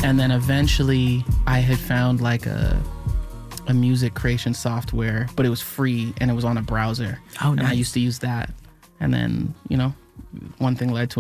And then eventually I had found like a music creation software, but it was free and it was on a browser. Oh, And I nice. used to use that. And then, one thing led to